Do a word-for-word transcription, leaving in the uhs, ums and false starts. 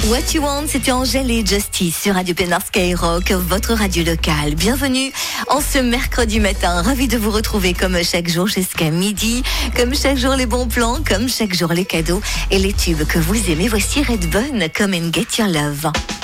What You Want, c'était Angèle et Justice sur Radio Pénard Skyrock, votre radio locale. Bienvenue en ce mercredi matin. Ravi de vous retrouver comme chaque jour jusqu'à midi. Comme chaque jour les bons plans, comme chaque jour les cadeaux et les tubes que vous aimez. Voici Redbone, Come and Get Your Love.